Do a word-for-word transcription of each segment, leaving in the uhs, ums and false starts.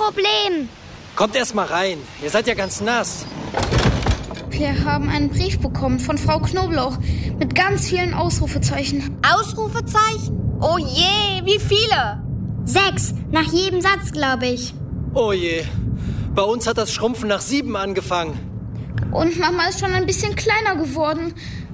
Problem. Kommt erst mal rein. Ihr seid ja ganz nass. Wir haben einen Brief bekommen von Frau Knoblauch mit ganz vielen Ausrufezeichen. Ausrufezeichen? Oh je, wie viele? Sechs, nach jedem Satz, glaube ich. Oh je, bei uns hat das Schrumpfen nach sieben angefangen. Und Mama ist schon ein bisschen kleiner geworden.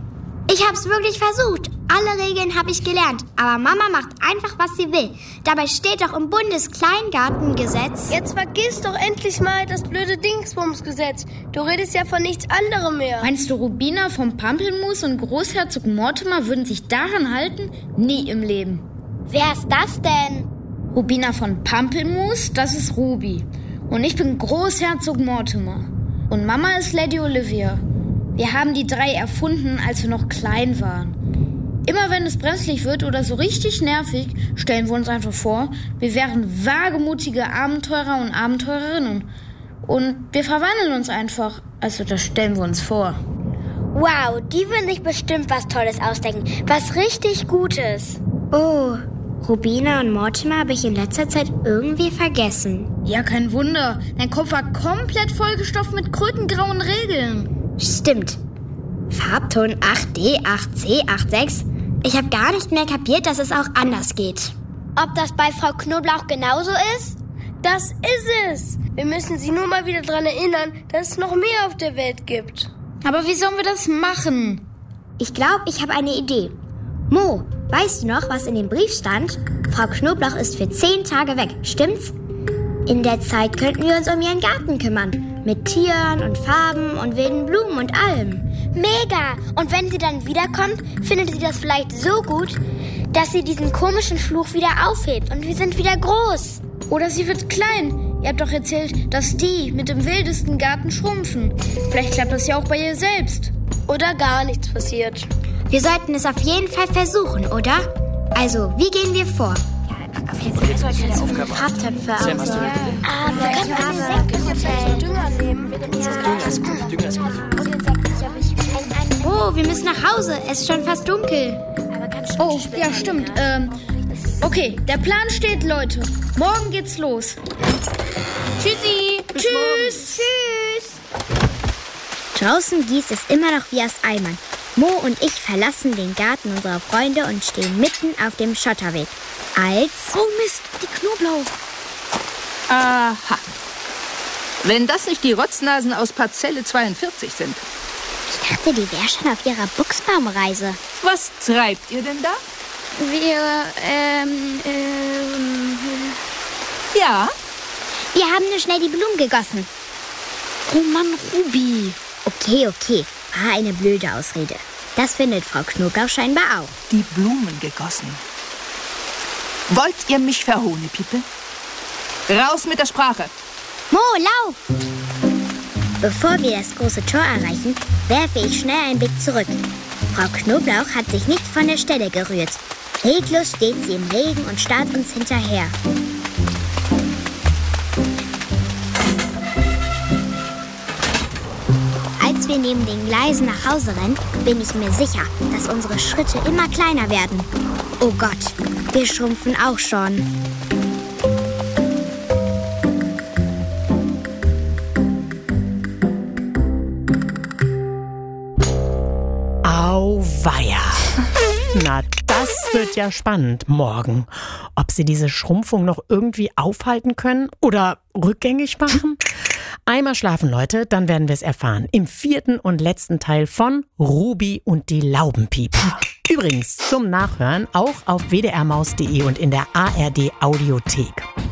Ich hab's wirklich versucht. Alle Regeln habe ich gelernt. Aber Mama macht einfach, was sie will. Dabei steht doch im Bundeskleingartengesetz. Jetzt vergiss doch endlich mal das blöde Dingsbumsgesetz. Du redest ja von nichts anderem mehr. Meinst du, Rubina vom Pampelmus und Großherzog Mortimer würden sich daran halten? Nie im Leben. Wer ist das denn? Rubina von Pampelmus, das ist Ruby. Und ich bin Großherzog Mortimer. Und Mama ist Lady Olivia. Wir haben die drei erfunden, als wir noch klein waren. Immer wenn es brenzlig wird oder so richtig nervig, stellen wir uns einfach vor, wir wären wagemutige Abenteurer und Abenteurerinnen. Und wir verwandeln uns einfach. Also das stellen wir uns vor. Wow, die würden sich bestimmt was Tolles ausdenken. Was richtig Gutes. Oh, Rubina und Mortimer habe ich in letzter Zeit irgendwie vergessen. Ja, kein Wunder. Dein Kopf war komplett vollgestopft mit krötengrauen Regeln. Stimmt. Farbton acht D, acht C, acht sechs. Ich habe gar nicht mehr kapiert, dass es auch anders geht. Ob das bei Frau Knoblauch genauso ist? Das ist es. Wir müssen sie nur mal wieder daran erinnern, dass es noch mehr auf der Welt gibt. Aber wie sollen wir das machen? Ich glaube, ich habe eine Idee. Mo, weißt du noch, was in dem Brief stand? Frau Knoblauch ist für zehn Tage weg, stimmt's? In der Zeit könnten wir uns um ihren Garten kümmern. Mit Tieren und Farben und wilden Blumen und allem. Mega! Und wenn sie dann wiederkommt, findet sie das vielleicht so gut, dass sie diesen komischen Fluch wieder aufhebt und wir sind wieder groß. Oder sie wird klein. Ihr habt doch erzählt, dass die mit dem wildesten Garten schrumpfen. Vielleicht klappt das ja auch bei ihr selbst. Oder gar nichts passiert. Wir sollten es auf jeden Fall versuchen, oder? Also, wie gehen wir vor? Auf jeden Fall sollten wir eine Farbtöpfe Sam, hast du eine Idee? Ah, wir können einen Sekt Dünger nehmen. Dünger ist gut, Dünger ist gut. Oh, wir müssen nach Hause. Es ist schon fast dunkel. Oh, ja, stimmt. Ähm, okay, der Plan steht, Leute. Morgen geht's los. Tschüssi. Tschüss. Tschüss. Draußen gießt es immer noch wie aus Eimern. Mo und ich verlassen den Garten unserer Freunde und stehen mitten auf dem Schotterweg. Als... Oh Mist, die Knoblauch. Aha. Wenn das nicht die Rotznasen aus Parzelle zweiundvierzig sind. Ich dachte, die wäre schon auf ihrer Buchsbaumreise. Was treibt ihr denn da? Wir, ähm, ähm... Ja? Wir haben nur schnell die Blumen gegossen. Oh Mann, Ruby. Okay, okay. War eine blöde Ausrede. Das findet Frau Knoblauch scheinbar auch. Die Blumen gegossen. Wollt ihr mich verhohnepiepeln? Raus mit der Sprache. Mo, lauf! Bevor wir das große Tor erreichen, werfe ich schnell einen Blick zurück. Frau Knoblauch hat sich nicht von der Stelle gerührt. Reglos steht sie im Regen und starrt uns hinterher. Als wir neben den Gleisen nach Hause rennen, bin ich mir sicher, dass unsere Schritte immer kleiner werden. Oh Gott, wir schrumpfen auch schon. Auweia. Na, das wird ja spannend morgen. Ob sie diese Schrumpfung noch irgendwie aufhalten können oder rückgängig machen? Einmal schlafen, Leute, dann werden wir es erfahren. Im vierten und letzten Teil von Ruby und die Laubenpieper. Übrigens zum Nachhören auch auf w d r maus punkt d e und in der A R D Audiothek.